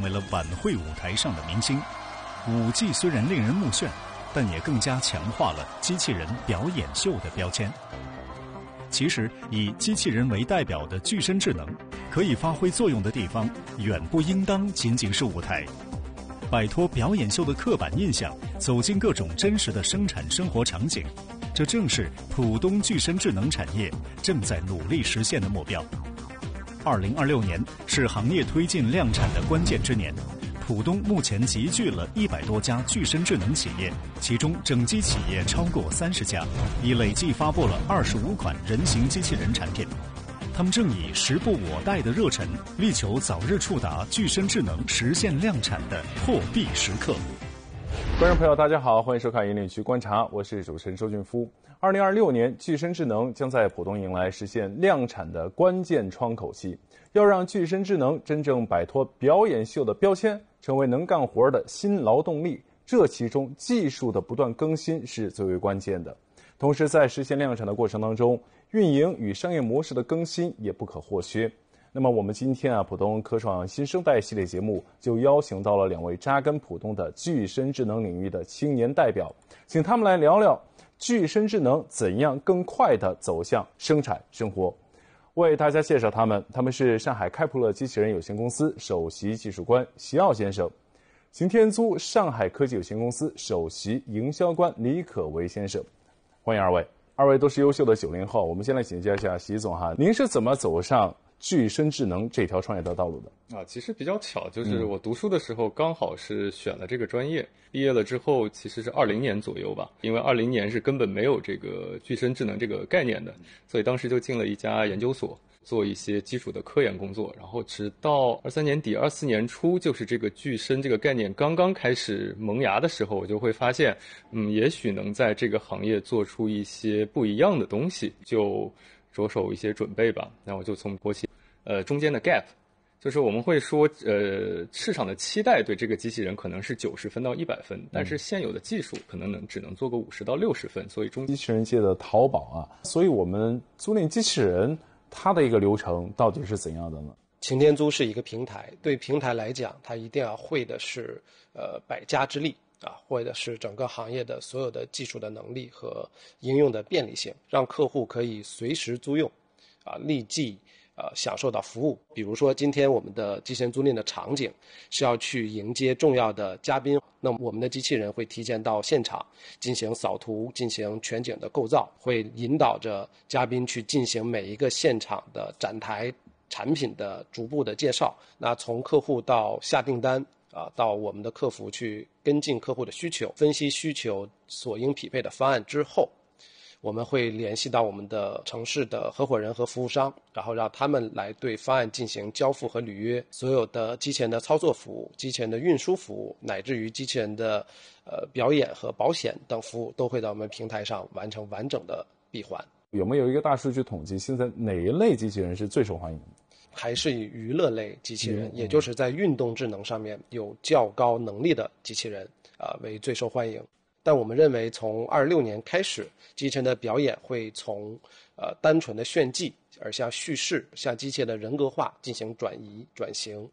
为了晚会舞台上的明星。舞技虽然令人目眩，但也更加强化了机器人表演秀的标签。其实，以机器人为代表的具身智能，可以发挥作用的地方，远不应当仅仅是舞台。摆脱表演秀的刻板印象，走进各种真实的生产生活场景，这正是浦东具身智能产业正在努力实现的目标。2026年是行业推进量产的关键之年。浦东目前集聚了100多家具身智能企业，其中整机企业超过30家，已累计发布了25款人形机器人产品。他们正以时不我待的热忱，力求早日触达具身智能实现量产的破壁时刻。 观众朋友，大家好，欢迎收看引领区观察，我是主持人周俊夫。2026年，具身智能将在浦东迎来实现量产的关键窗口期。要让具身智能真正摆脱表演秀的标签，成为能干活的新劳动力，这其中技术的不断更新是最为关键的。同时，在实现量产的过程当中，运营与商业模式的更新也不可或缺。那么我们今天浦东科创新生代系列节目就邀请到了2位扎根浦东的具身智能领域的青年代表，请他们来聊聊具身智能怎样更快地走向生产生活。为大家介绍他们是上海开普勒机器人有限公司首席技术官席傲先生，擎天租上海科技有限公司首席营销官李可为先生。欢迎二位都是优秀的90后。我们先来请教一下席总哈，您是怎么走上具身智能这条创业的道路的？ 其实比较巧，就是我读书的时候刚好是选了这个专业，毕业了之后其实是20年左右吧，因为20年是根本没有这个具身智能这个概念的，所以当时就进了一家研究所，做一些基础的科研工作，然后直到23年底24年初，就是这个具身这个概念刚刚开始萌芽的时候，我就会发现也许能在这个行业做出一些不一样的东西，就着手一些准备吧。那我就从国企中间的 gap， 就是我们会说市场的期待对这个机器人可能是90分到100分，但是现有的技术可能只能做个50到60分，所以机器人界的淘宝所以我们租赁机器人它的一个流程到底是怎样的呢？ 擎天租是一个平台，对平台来讲，它一定要会的是百家之力会的是整个行业的所有的技术的能力和应用的便利性，让客户可以随时租用立即享受到服务。比如说今天我们的机器人租赁的场景是要去迎接重要的嘉宾，那么我们的机器人会提前到现场进行扫图，进行全景的构造，会引导着嘉宾去进行每一个现场的展台产品的逐步的介绍。那从客户到下订单到我们的客服去跟进客户的需求，分析需求所应匹配的方案之后，我们会联系到我们的城市的合伙人和服务商，然后让他们来对方案进行交付和履约。所有的机器人的操作服务、机器人的运输服务，乃至于机器人的表演和保险等服务，都会在我们平台上完成完整的闭环。 有没有一个大数据统计，现在哪一类机器人是最受欢迎的？ 还是以娱乐类机器人，也就是在运动智能上面有较高能力的机器人为最受欢迎。但我们认为从26年开始，机器人的表演会从单纯的炫技而向叙事、向机器人的人格化进行转移转型。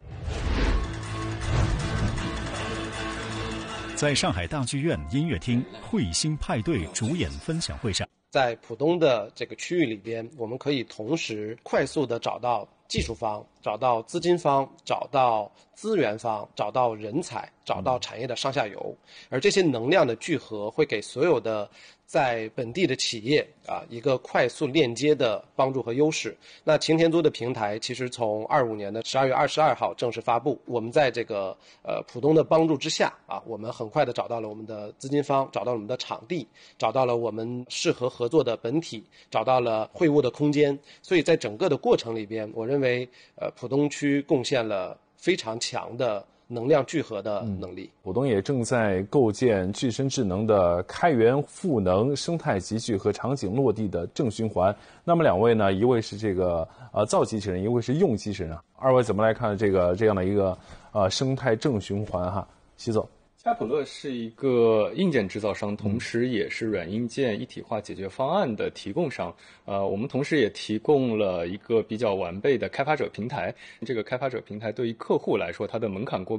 在上海大剧院音乐厅彗星派对主演分享会上， 在浦东的这个区域里边，我们可以同时快速地找到技术方，找到资金方，找到资源方，找到人才，找到产业的上下游，而这些能量的聚合会给所有的在本地的企业一个快速链接的帮助和优势。那擎天租的平台其实从25年的12月22号正式发布，我们在这个浦东的帮助之下我们很快的找到了我们的资金方，找到了我们的场地，找到了我们适合合作的本体，找到了会务的空间。所以在整个的过程里边，我认为浦东区贡献了非常强的能量聚合的能力。 浦东也正在构建具身智能的开源赋能生态集聚和场景落地的正循环。那么2位呢，一位是这个造机器人，一位是用机器人二位怎么来看这样的一个生态正循环席总。 夏普勒是一个硬件制造商，同时也是软硬件一体化解决方案的提供商。我们同时也提供了一个比较完备的开发者平台。这个开发者平台对于客户来说，它的门槛过